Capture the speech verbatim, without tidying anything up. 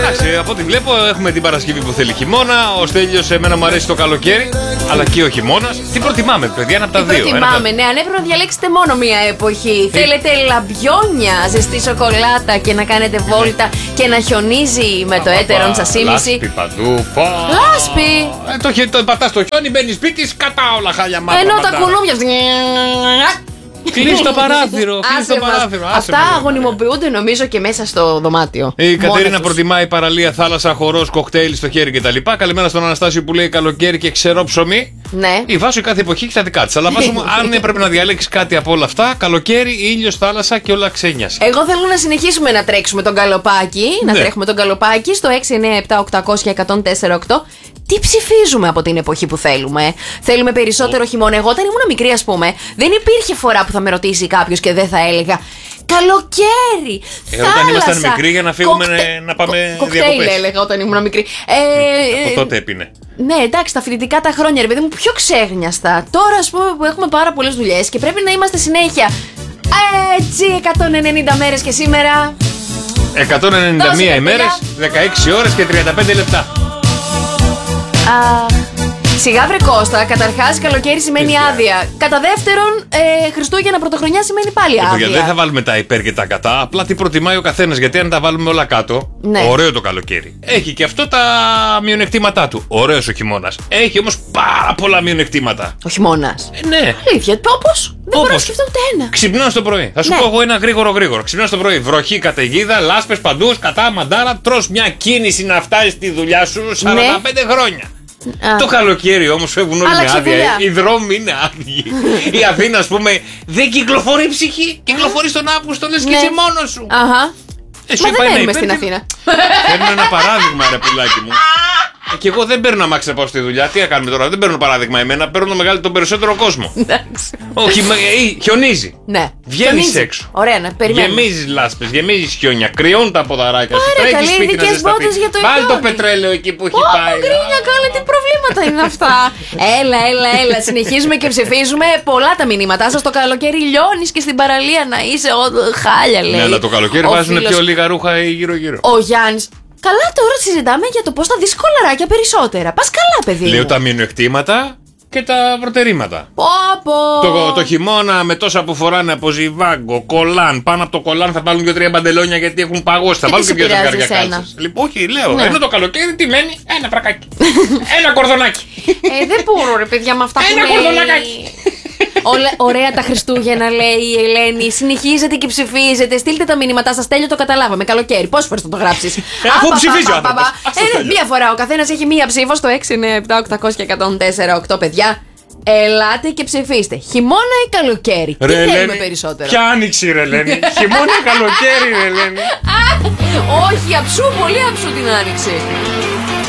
Εντάξει, από ό,τι βλέπω έχουμε την Παρασκευή που θέλει χειμώνα. Ο Στέλιος, εμένα μου αρέσει το καλοκαίρι, αλλά και ο χειμώνας. Τι προτιμάμε, παιδιά, ένα από τα Τι δύο. προτιμάμε, ένα... ναι, αν έπρεπε να διαλέξετε μόνο μία εποχή. Ε... Θέλετε λαμπιόνια, ζεστή σοκολάτα και να κάνετε βόλτα και να χιονίζει με το έτερον σας ήμιση. Λάσπη παντού. Λάσπη. Ε, το, το πατάς στο χιόνι, μπαίνει σπίτι, κατά όλα χάλια μάτια. Ενώ τα κουνούμια. Κλείς το παράθυρο. Κλείς το παράθυρο. Αυτά αγωνιμοποιούνται νομίζω και μέσα στο δωμάτιο. Η Κατερίνα προτιμάει παραλία, θάλασσα, χορός, κοκτέιλ στο χέρι κτλ. Καλημέρα στον Αναστάσιο που λέει καλοκαίρι και ξερό ψωμί. Ναι. Η Βάσο κάθε εποχή έχει τα δικά της. Αλλά Βάσο μου, αν έπρεπε να διαλέξει κάτι από όλα αυτά, καλοκαίρι, ήλιος, θάλασσα και όλα ξένιασε. Εγώ θέλω να συνεχίσουμε να τρέξουμε τον καλοπάκι. Ναι. Να τρέχουμε τον καλοπάκι στο έξι εννιά επτά οκτακόσια εκατόν τέσσερα οκτώ. Τι ψηφίζουμε από την εποχή που θέλουμε. Θέλουμε περισσότερο χειμώνα. Εγώ όταν ήμουν μικρή, ας πούμε, δεν υπήρχε φορά που θα με ρωτήσει κάποιος και δεν θα έλεγα καλοκαίρι. Εγώ όταν ήμασταν μικροί για να φύγουμε Κοκτε... να πάμε Κο... διακοπές. Κοκτέιλ έλεγα όταν ήμουν μικρή. Ε, από τότε έπινε. Ναι, εντάξει, τα φοιτητικά τα χρόνια, ρε παιδί μου, πιο ξέγνιαστα. Τώρα, ας πούμε, που έχουμε πάρα πολλές δουλειές και πρέπει να είμαστε συνέχεια έτσι εκατόν ενενήντα μέρες και σήμερα. εκατόν ενενήντα μία ημέρες, δεκαέξι ώρες και τριάντα πέντε λεπτά. Α, σιγά βρε Κώστα, καταρχάς καλοκαίρι σημαίνει άδεια. Κατά δεύτερον, ε, Χριστούγεννα Πρωτοχρονιά σημαίνει πάλι άδεια. Γιατί δεν θα βάλουμε τα υπέρ και τα κατά, απλά τι προτιμάει ο καθένας. Γιατί αν τα βάλουμε όλα κάτω, ναι. Ωραίο το καλοκαίρι. Έχει και αυτό τα μειονεκτήματά του. Ωραίος ο χειμώνας. Έχει όμως πάρα πολλά μειονεκτήματα. Ο χειμώνας. Ε, ναι. Αλήθεια, όπως. Δεν μπορώ να σκεφτώ ούτε ένα. Ξυπνάς το πρωί. Θα σου ναι. πω εγώ ένα γρήγορο γρήγορο. Ξυπνάς το πρωί. Βροχή, καταιγίδα, λάσπες παντού, κατά μαντάρα. Τρως μια κίνηση να φτάσει στη δουλειά σου σαράντα πέντε ναι. χρόνια. Α. Το καλοκαίρι όμως φεύγουν όλοι με άδεια. Οι δρόμοι είναι άδειοι. Η Αθήνα, ας πούμε, δεν κυκλοφορεί ψυχή. Κυκλοφορεί στον Αύγουστο, λες ναι. και είσαι μόνος σου. Αχα. Μα δεν μένουμε στην Αθήνα. Παίρνω ένα παράδειγμα, ρε πουλάκι μου. Και εγώ δεν παίρνω αμάξι να πάω στη δουλειά. Τι να κάνουμε τώρα, δεν παίρνω παράδειγμα εμένα. Παίρνω μεγάλο τον περισσότερο κόσμο. Εντάξει. Όχι, χιονίζει. Ναι. Βγαίνεις έξω. Ωραία, να περιμένουμε. Γεμίζεις λάσπες, γεμίζεις χιόνια, κρυώνουν τα ποδαράκια σου. Τρέχεις σπίτι να ζεσταθείς. Βάλ το πετρέλαιο εκεί που έχει oh, πάει. Ω, γκρίνια, κάλε, τι προβλήματα είναι αυτά. Έλα, έλα, έλα. Συνεχίζουμε και ψηφίζουμε πολλά τα μηνύματά σας. Το καλοκαίρι λιώνεις και στην παραλία να είσαι χάλια, λέει. Ναι, αλλά το καλοκαίρι βάζουν πιο λίγα ρούχα γύρω-γύρω. Ο Γιάννης. Καλά, τώρα συζητάμε για το πώς θα δεις κολαράκια περισσότερα. Πας καλά, παιδί. Λέω τα μειονεκτήματα και τα προτερήματα. Πω, πω. Το, το χειμώνα με τόσα που φοράνε από ζιβάγκο, κολάν. Πάνω από το κολάν θα βάλουν και τρία μπαντελόνια γιατί έχουν παγώσει. Θα βάλουν και δύο ζευγάρια κάλτσες. Λοιπόν, όχι, λέω. Ναι. Ενώ το καλοκαίρι τι μένει, ένα φρακάκι. Ένα κορδονάκι. Ε, δεν μπορώ, ρε παιδιά, με αυτά που ένα κορδονακάκι. Ωραία τα Χριστούγεννα, λέει η Ελένη. Συνεχίζετε και ψηφίζετε. Στείλτε τα μηνύματά σας. Τέλειο, το καταλάβαμε. Καλοκαίρι. Πόσες φορές θα το γράψεις? Αφού ψηφίζει ο άνθρωπος. Μία φορά. Ο καθένας έχει μία ψήφο στο έξι εννιά επτά οκτακόσια εκατόν τέσσερα οκτώ, παιδιά. Ελάτε και ψηφίστε. Χειμώνα ή καλοκαίρι? Τι θέλουμε περισσότερο? Ποια άνοιξη, ρε Ελένη? Χειμώνα ή καλοκαίρι, ρε Ελένη? Όχι, αψού, πολύ αψού την άνοιξη.